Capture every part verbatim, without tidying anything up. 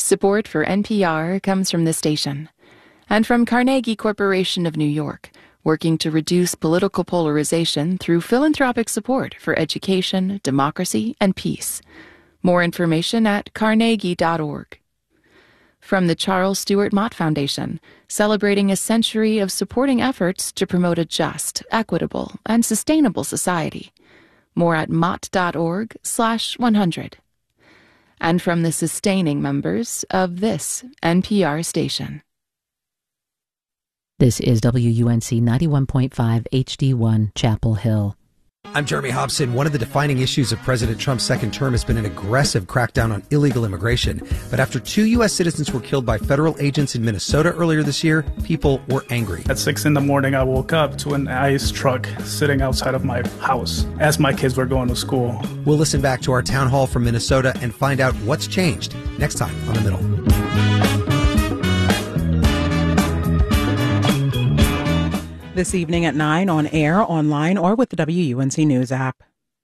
Support for N P R comes from this station and from Carnegie Corporation of New York, working to reduce political polarization through philanthropic support for education, democracy, and peace. More information at carnegie dot org. From the Charles Stewart Mott Foundation, celebrating a century of supporting efforts to promote a just, equitable, and sustainable society. More at mott dot org slash one hundred. And from the sustaining members of this N P R station. This is W U N C ninety-one point five H D one, Chapel Hill. I'm Jeremy Hobson. One of the defining issues of President Trump's second term has been an aggressive crackdown on illegal immigration. But after two U S citizens were killed by federal agents in Minnesota earlier this year, people were angry. At six in the morning, I woke up to an ICE truck sitting outside of my house as my kids were going to school. We'll listen back to our town hall from Minnesota and find out what's changed next time on The Middle. This evening at nine on air, online, or with the W U N C News app.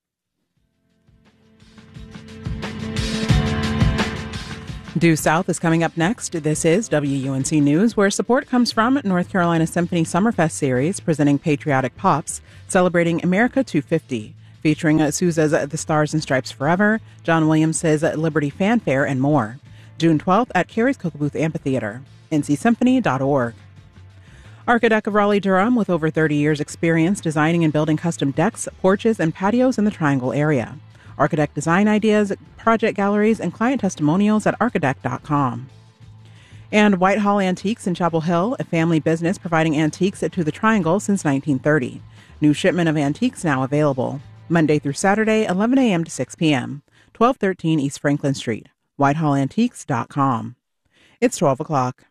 Due South is coming up next. This is W U N C News, where support comes from North Carolina Symphony Summerfest Series, presenting Patriotic Pops, celebrating America two fifty, featuring Sousa's The Stars and Stripes Forever, John Williams' Liberty Fanfare, and more. June twelfth at Carey's Coca-Booth Amphitheater, N C symphony dot org. Architect of Raleigh-Durham, with over thirty years experience designing and building custom decks, porches, and patios in the Triangle area. Architect design ideas, project galleries, and client testimonials at architect dot com. And Whitehall Antiques in Chapel Hill, a family business providing antiques to the Triangle since nineteen thirty. New shipment of antiques now available. Monday through Saturday, eleven a.m. to six p.m. twelve thirteen East Franklin Street. whitehall antiques dot com. It's twelve o'clock.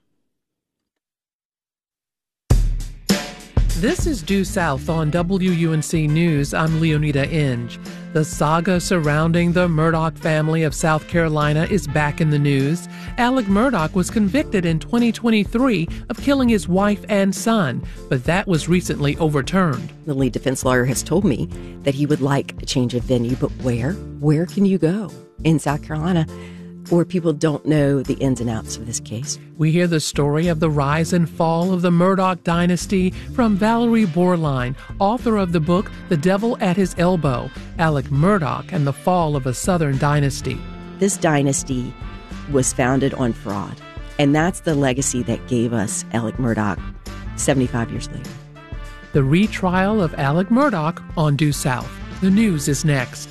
This is Due South on W U N C News. I'm Leonida Inge. The saga surrounding the Murdaugh family of South Carolina is back in the news. Alec Murdaugh was convicted in twenty twenty-three of killing his wife and son, but that was recently overturned. The lead defense lawyer has told me that he would like a change of venue, but where? Where can you go in South Carolina where people don't know the ins and outs of this case? We hear the story of the rise and fall of the Murdaugh dynasty from Valerie Borline, author of the book The Devil at His Elbow, Alec Murdaugh and the Fall of a Southern Dynasty. This dynasty was founded on fraud, and that's the legacy that gave us Alec Murdaugh seventy-five years later. The retrial of Alec Murdaugh on Due South. The news is next.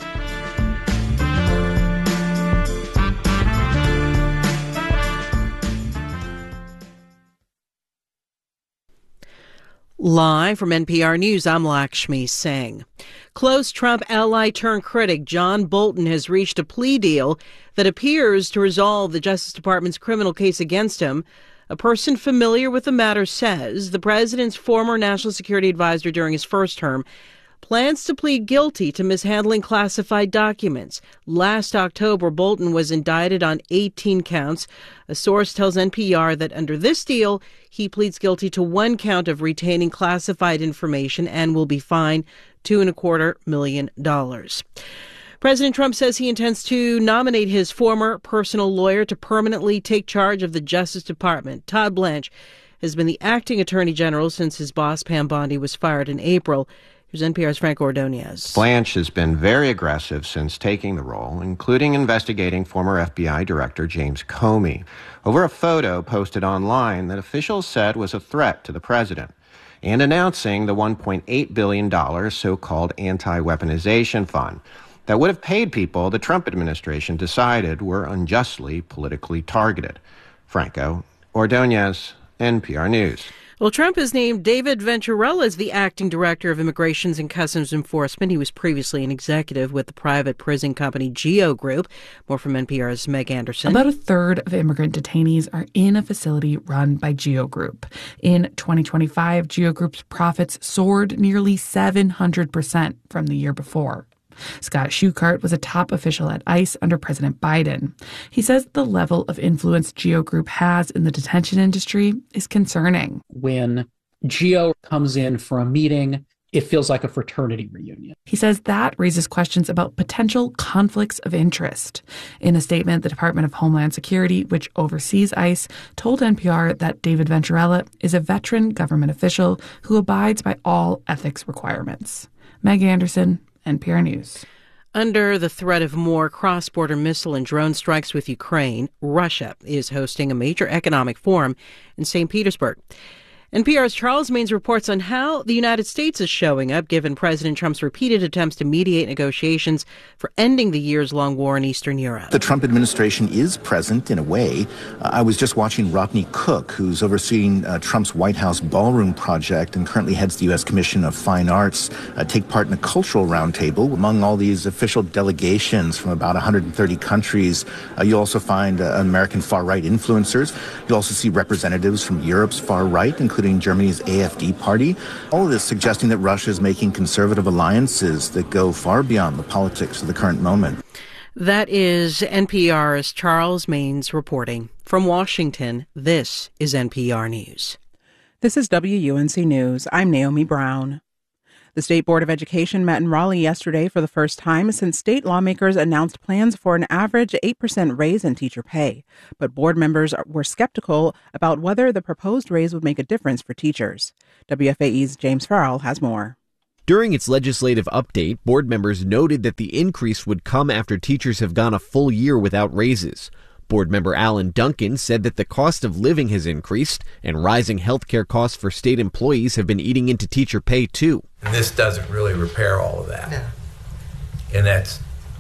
Live from N P R News, I'm Lakshmi Singh. Close Trump ally turned critic John Bolton has reached a plea deal that appears to resolve the Justice Department's criminal case against him. A person familiar with the matter says the president's former national security advisor during his first term plans to plead guilty to mishandling classified documents. Last October, Bolton was indicted on eighteen counts. A source tells N P R that under this deal, he pleads guilty to one count of retaining classified information and will be fined two and a quarter million dollars. President Trump says he intends to nominate his former personal lawyer to permanently take charge of the Justice Department. Todd Blanche has been the acting attorney general since his boss, Pam Bondi, was fired in April. Here's N P R's Frank Ordonez. Blanche has been very aggressive since taking the role, including investigating former F B I Director James Comey over a photo posted online that officials said was a threat to the president, and announcing the one point eight billion dollars so-called anti-weaponization fund that would have paid people the Trump administration decided were unjustly politically targeted. Franco Ordonez, N P R News. Well, Trump has named David Venturella as the acting director of Immigrations and Customs Enforcement. He was previously an executive with the private prison company GEO Group. More from N P R's Meg Anderson. About a third of immigrant detainees are in a facility run by GEO Group. In twenty twenty-five, GEO Group's profits soared nearly seven hundred percent from the year before. Scott Shukart was a top official at ICE under President Biden. He says the level of influence GEO Group has in the detention industry is concerning. When GEO comes in for a meeting it feels like a fraternity reunion. He says that raises questions about potential conflicts of interest. In a statement, the Department of Homeland Security, which oversees ICE, told N P R that David Venturella is a veteran government official who abides by all ethics requirements. Meg Anderson, N P R News. Under the threat of more cross-border missile and drone strikes with Ukraine, Russia is hosting a major economic forum in Saint Petersburg. N P R's Charles Maynes reports on how the United States is showing up, given President Trump's repeated attempts to mediate negotiations for ending the years-long war in Eastern Europe. The Trump administration is present in a way. Uh, I was just watching Rodney Cook, who's overseeing uh, Trump's White House ballroom project and currently heads the U S Commission of Fine Arts, uh, take part in a cultural roundtable. Among all these official delegations from about one hundred thirty countries, uh, you'll also find uh, American far-right influencers. You'll also see representatives from Europe's far-right, including including Germany's A F D party. All of this suggesting that Russia is making conservative alliances that go far beyond the politics of the current moment. That is N P R's Charles Maynes reporting. From Washington, this is N P R News. This is W U N C News. I'm Naomi Brown. The State Board of Education met in Raleigh yesterday for the first time since state lawmakers announced plans for an average eight percent raise in teacher pay. But board members were skeptical about whether the proposed raise would make a difference for teachers. W F A E's James Farrell has more. During its legislative update, board members noted that the increase would come after teachers have gone a full year without raises. Board member Alan Duncan said that the cost of living has increased and rising health care costs for state employees have been eating into teacher pay too. And this doesn't really repair all of that. No. And that's,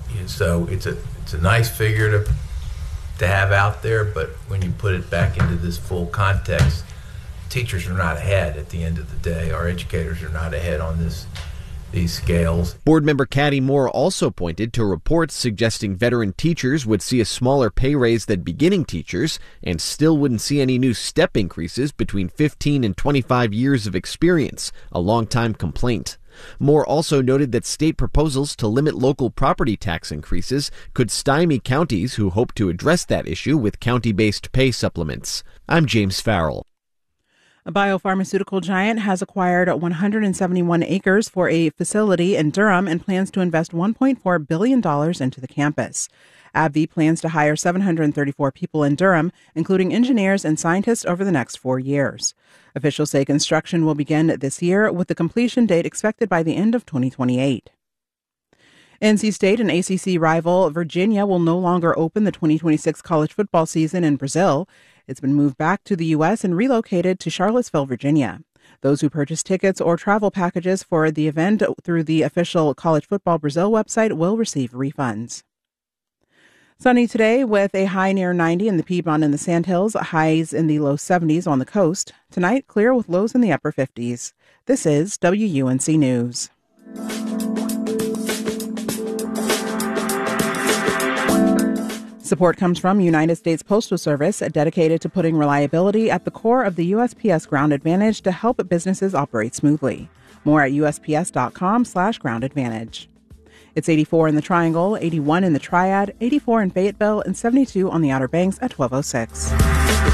so it's a it's a nice figure to to have out there, but when you put it back into this full context, teachers are not ahead at the end of the day. Our educators are not ahead on this these scales. Board member Caddy Moore also pointed to reports suggesting veteran teachers would see a smaller pay raise than beginning teachers and still wouldn't see any new step increases between fifteen and twenty-five years of experience, a longtime complaint. Moore also noted that state proposals to limit local property tax increases could stymie counties who hope to address that issue with county-based pay supplements. I'm James Farrell. A biopharmaceutical giant has acquired one hundred seventy-one acres for a facility in Durham and plans to invest one point four billion dollars into the campus. AbbVie plans to hire seven hundred thirty-four people in Durham, including engineers and scientists, over the next four years. Officials say construction will begin this year, with the completion date expected by the end of twenty twenty-eight. N C State and A C C rival Virginia will no longer open the twenty twenty-six college football season in Brazil. It's been moved back to the U S and relocated to Charlottesville, Virginia. Those who purchase tickets or travel packages for the event through the official College Football Brazil website will receive refunds. Sunny today with a high near ninety in the Piedmont and the Sandhills, highs in the low seventies on the coast. Tonight, clear with lows in the upper fifties. This is W U N C News. Support comes from United States Postal Service, dedicated to putting reliability at the core of the U S P S Ground Advantage to help businesses operate smoothly. More at USPS.com slash Ground Advantage. It's eighty-four in the Triangle, eighty-one in the Triad, eighty-four in Fayetteville, and seventy-two on the Outer Banks at twelve oh six.